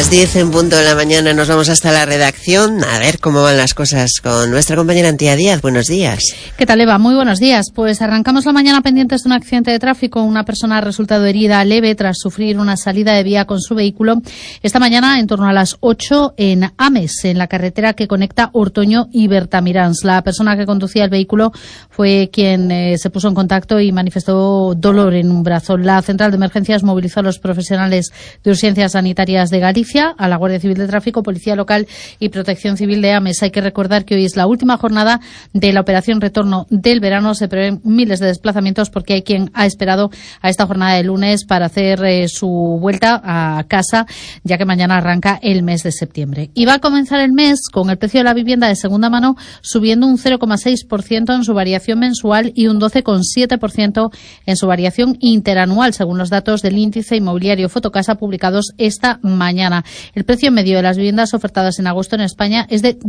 Las 10 en punto de la mañana nos vamos hasta la redacción a ver cómo van las cosas con nuestra compañera Antía Díaz. Buenos días. ¿Qué tal, Eva? Muy buenos días. Pues arrancamos la mañana pendientes de un accidente de tráfico. Una persona ha resultado herida leve tras sufrir una salida de vía con su vehículo esta mañana en torno a las 8 en Ames, en la carretera que conecta Ortoño y Bertamiráns. La persona que conducía el vehículo fue quien se puso en contacto y manifestó dolor en un brazo. La central de emergencias movilizó a los profesionales de urgencias sanitarias de Galicia, a la Guardia Civil de Tráfico, Policía Local y Protección Civil de Ames. Hay que recordar que hoy es la última jornada de la operación retorno del verano. Se prevén miles de desplazamientos porque hay quien ha esperado a esta jornada de lunes para hacer su vuelta a casa, ya que mañana arranca el mes de septiembre. Y va a comenzar el mes con el precio de la vivienda de segunda mano subiendo un 0,6% en su variación mensual y un 12,7% en su variación interanual, según los datos del índice inmobiliario Fotocasa publicados esta mañana. El precio medio de las viviendas ofertadas en agosto en España es de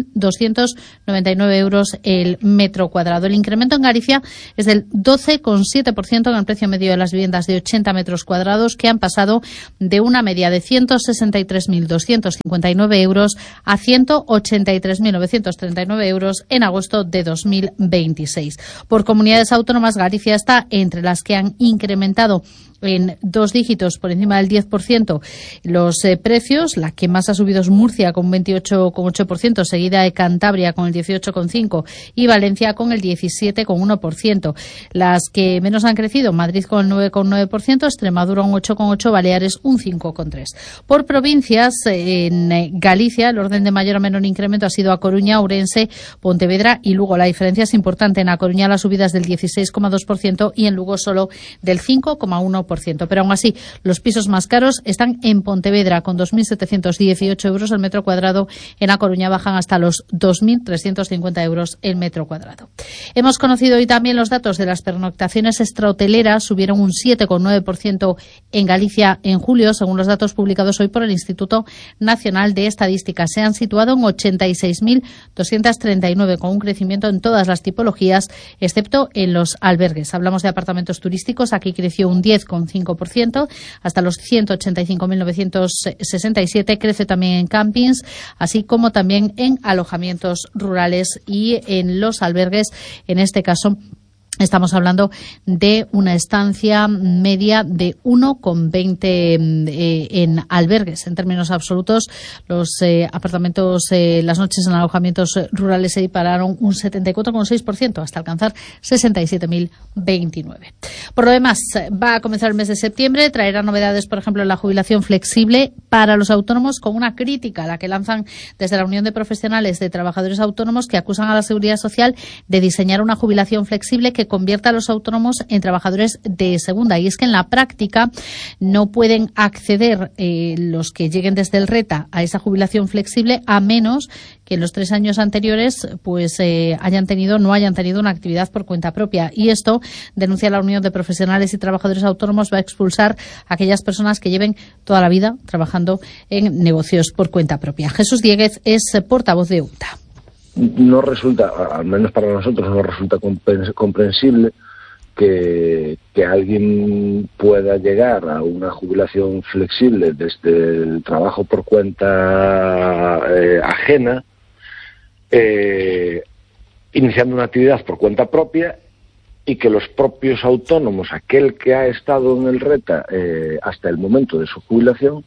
2.299 euros el metro cuadrado. El incremento en Galicia es del 12,7% en el precio medio de las viviendas de 80 metros cuadrados, que han pasado de una media de 163.259 euros a 183.939 euros en agosto de 2026. Por comunidades autónomas, Galicia está entre las que han incrementado en dos dígitos por encima del 10% los precios. La que más ha subido es Murcia con un 28,8%, seguida de Cantabria con el 18,5% y Valencia con el 17,1%. Las que menos han crecido, Madrid con el 9,9%, Extremadura un 8,8%, Baleares un 5,3%. Por provincias, en Galicia el orden de mayor a menor incremento ha sido A Coruña, Ourense, Pontevedra y Lugo. La diferencia es importante. En A Coruña la subida es del 16,2% y en Lugo solo del 5,1%. Pero aún así, los pisos más caros están en Pontevedra con 2.718 euros el metro cuadrado. En A Coruña bajan hasta los 2.350 euros el metro cuadrado. Hemos conocido hoy también los datos de las pernoctaciones extrahoteleras. Subieron un 7,9% en Galicia en julio, según los datos publicados hoy por el Instituto Nacional de Estadística. Se han situado en 86.239, con un crecimiento en todas las tipologías, excepto en los albergues. Hablamos de apartamentos turísticos. Aquí creció un 10,5% hasta los 185.967. Crece también en campings, así como también en alojamientos rurales y en los albergues. En este caso, estamos hablando de una estancia media de 1,20 en albergues. En términos absolutos, los apartamentos, las noches en alojamientos rurales se dispararon un 74,6% hasta alcanzar 67.029. Por lo demás, va a comenzar el mes de septiembre. Traerá novedades, por ejemplo, en la jubilación flexible para los autónomos, con una crítica a la que lanzan desde la Unión de Profesionales de Trabajadores Autónomos, que acusan a la Seguridad Social de diseñar una jubilación flexible que convierta a los autónomos en trabajadores de segunda. Y es que en la práctica no pueden acceder los que lleguen desde el RETA a esa jubilación flexible, a menos que en los 3 años anteriores pues no hayan tenido una actividad por cuenta propia. Y esto, denuncia la Unión de Profesionales y Trabajadores Autónomos, va a expulsar a aquellas personas que lleven toda la vida trabajando en negocios por cuenta propia. Jesús Dieguez es portavoz de UTA. No resulta, al menos para nosotros, no resulta comprensible que alguien pueda llegar a una jubilación flexible desde el trabajo por cuenta ajena, iniciando una actividad por cuenta propia, y que los propios autónomos, aquel que ha estado en el RETA hasta el momento de su jubilación,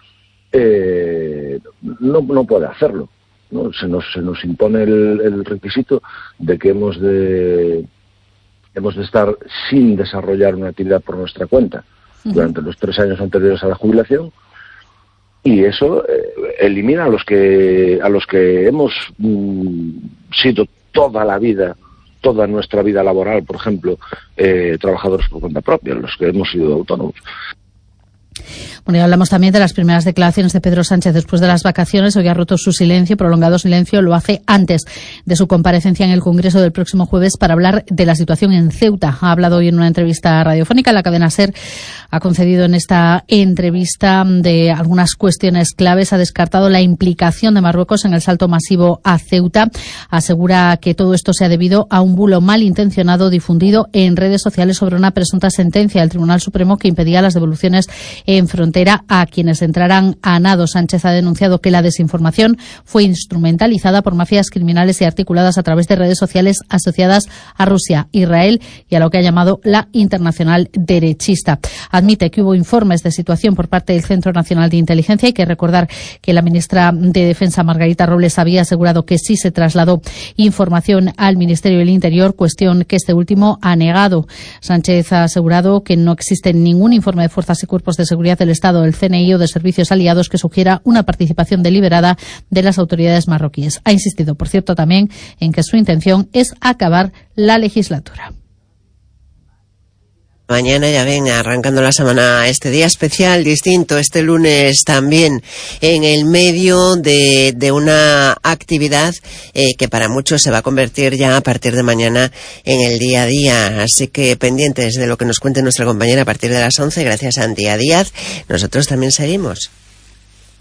no puede hacerlo, ¿no? Se nos impone el requisito de que hemos de estar sin desarrollar una actividad por nuestra cuenta durante los 3 años anteriores a la jubilación, y eso elimina a los que hemos sido toda nuestra vida laboral, por ejemplo, trabajadores por cuenta propia, los que hemos sido autónomos. Bueno, y hablamos también de las primeras declaraciones de Pedro Sánchez después de las vacaciones. Hoy ha roto su prolongado silencio. Lo hace antes de su comparecencia en el Congreso del próximo jueves para hablar de la situación en Ceuta. Ha hablado hoy en una entrevista radiofónica. La cadena SER ha concedido en esta entrevista de algunas cuestiones claves. Ha descartado la implicación de Marruecos en el salto masivo a Ceuta. Asegura que todo esto se ha debido a un bulo malintencionado difundido en redes sociales sobre una presunta sentencia del Tribunal Supremo que impedía las devoluciones en frontera a quienes entrarán a nado. Sánchez ha denunciado que la desinformación fue instrumentalizada por mafias criminales y articuladas a través de redes sociales asociadas a Rusia, Israel y a lo que ha llamado la internacional derechista. Admite que hubo informes de situación por parte del Centro Nacional de Inteligencia. Hay que recordar que la ministra de Defensa, Margarita Robles, había asegurado que sí se trasladó información al Ministerio del Interior, cuestión que este último ha negado. Sánchez ha asegurado que no existe ningún informe de fuerzas y cuerpos de seguridad del Estado, del CNI o de servicios aliados que sugiera una participación deliberada de las autoridades marroquíes. Ha insistido, por cierto, también en que su intención es acabar la legislatura. Mañana, ya ven, arrancando la semana, este día especial, distinto, este lunes también, en el medio de una actividad que para muchos se va a convertir ya a partir de mañana en el día a día. Así que pendientes de lo que nos cuente nuestra compañera a partir de las 11, gracias a Antía Díaz. Nosotros también seguimos.